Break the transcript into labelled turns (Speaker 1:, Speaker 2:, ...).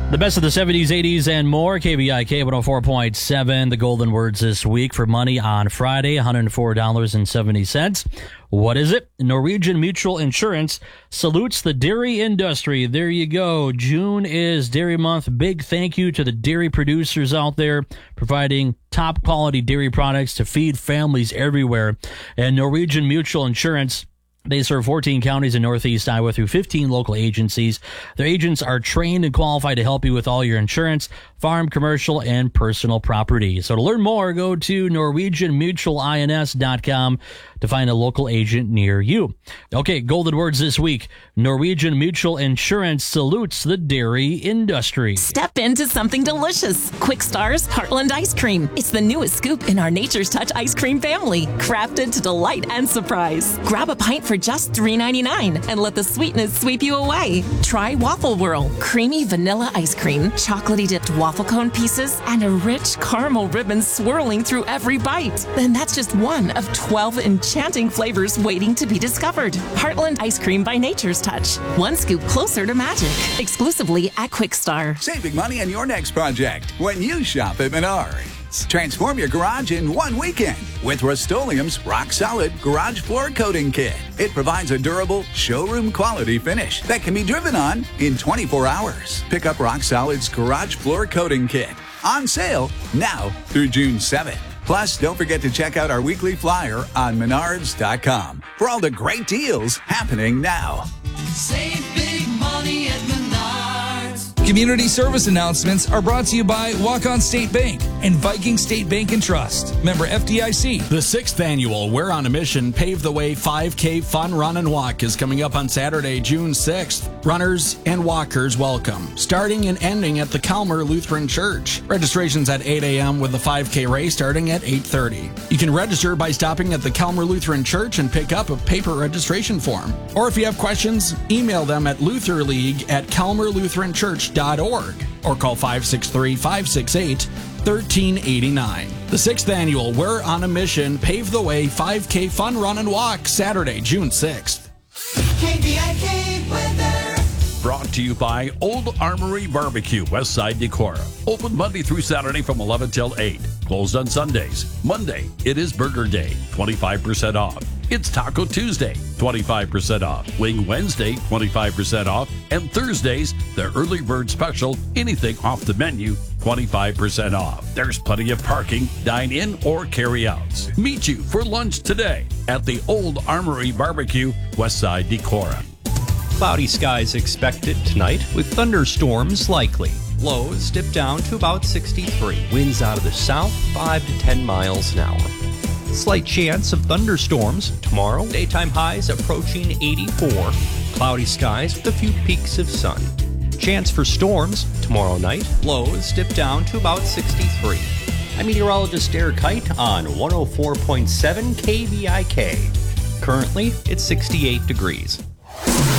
Speaker 1: The best of the 70s, 80s, and more. KBIK 104.7. The golden words this week for money on Friday, $104.70. What is it? Norwegian Mutual Insurance salutes the dairy industry. There you go. June is Dairy Month. Big thank you to the dairy producers out there providing top quality dairy products to feed families everywhere. And Norwegian Mutual Insurance, they serve 14 counties in Northeast Iowa through 15 local agencies. Their agents are trained and qualified to help you with all your insurance, farm, commercial, and personal property. So to learn more, go to NorwegianMutualINS.com to find a local agent near you. Okay, golden words this week. Norwegian Mutual Insurance salutes the dairy industry.
Speaker 2: Step into something delicious. Quick Star's Heartland Ice Cream. It's the newest scoop in our Nature's Touch ice cream family, crafted to delight and surprise. Grab a pint for just $3.99 and let the sweetness sweep you away. Try Waffle Whirl, creamy vanilla ice cream, chocolatey dipped waffle cone pieces, and a rich caramel ribbon swirling through every bite. And that's just one of 12 enchanting flavors waiting to be discovered. Heartland Ice Cream by Nature's Touch. One scoop closer to magic. Exclusively at Quick Star.
Speaker 3: Saving money on your next project when you shop at Menards. Transform your garage in one weekend with Rust-Oleum's Rock Solid Garage Floor Coating Kit. It provides a durable, showroom quality finish that can be driven on in 24 hours. Pick up Rock Solid's Garage Floor Coating Kit. On sale now through June 7th. Plus, don't forget to check out our weekly flyer on Menards.com for all the great deals happening now.
Speaker 4: Save big money at Menards.
Speaker 5: Community service announcements are brought to you by Walk-On State Bank and Viking State Bank and Trust. Member FDIC.
Speaker 6: The 6th annual We're on a Mission Pave the Way 5K Fun Run and Walk is coming up on Saturday, June 6th. Runners and walkers welcome. Starting and ending at the Calmer Lutheran Church. Registration's at 8 a.m. with the 5K race starting at 8:30. You can register by stopping at the Calmer Lutheran Church and pick up a paper registration form. Or if you have questions, email them at lutherleague@calmerlutheranchurch.org or call 563-568-1389. The 6th annual We're on a Mission Pave the Way 5K Fun Run and Walk, Saturday, June 6th.
Speaker 4: KBIK weather.
Speaker 7: Brought to you by Old Armory Barbecue, Westside Decorah. Open Monday through Saturday from 11 till 8. Closed on Sundays. Monday, it is Burger Day, 25% off. It's Taco Tuesday, 25% off. Wing Wednesday, 25% off. And Thursdays, the early bird special, anything off the menu, 25% off. There's plenty of parking, dine in or carry outs. Meet you for lunch today at the Old Armory Barbecue, Westside Decorah.
Speaker 8: Cloudy skies expected tonight with thunderstorms likely. Lows dip down to about 63. Winds out of the south 5 to 10 miles an hour. Slight chance of thunderstorms tomorrow. Daytime highs approaching 84. Cloudy skies with a few peaks of sun. Chance for storms tomorrow night. Lows dip down to about 63. I'm meteorologist Derek Kite on 104.7 KBIK. Currently, it's 68 degrees.